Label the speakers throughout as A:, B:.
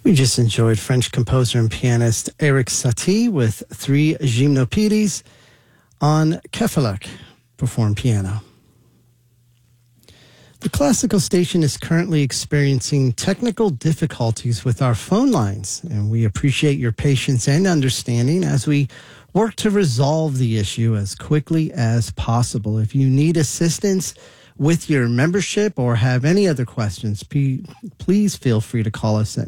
A: We just enjoyed French composer and pianist Erik Satie with 3 Gymnopédies on Kefelec, performed piano. The classical station is currently experiencing technical difficulties with our phone lines, and we appreciate your patience and understanding as we work to resolve the issue as quickly as possible. If you need assistance with your membership or have any other questions, please feel free to call us at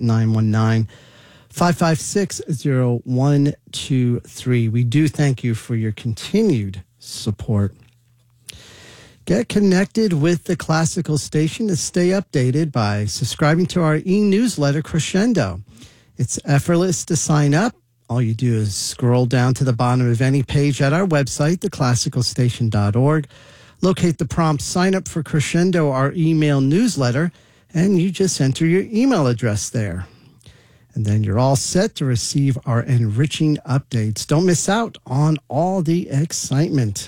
A: 919-556-0123. We do thank you for your continued support. Get connected with the Classical Station to stay updated by subscribing to our e-newsletter, Crescendo. It's effortless to sign up. All you do is scroll down to the bottom of any page at our website, theclassicalstation.org. Locate the prompt Sign Up for Crescendo, our email newsletter, and you just enter your email address there. And then you're all set to receive our enriching updates. Don't miss out on all the excitement.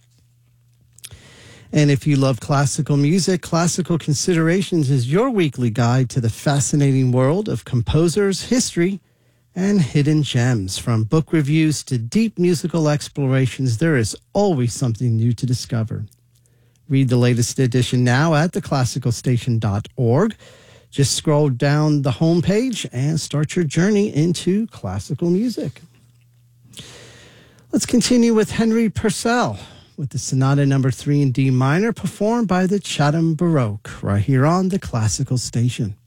A: And if you love classical music, Classical Considerations is your weekly guide to the fascinating world of composers, history, and hidden gems. From book reviews to deep musical explorations, there is always something new to discover. Read the latest edition now at theclassicalstation.org. Just scroll down the homepage and start your journey into classical music. Let's continue with Henry Purcell with the Sonata No. 3 in D minor, performed by the Chatham Baroque, right here on the Classical Station.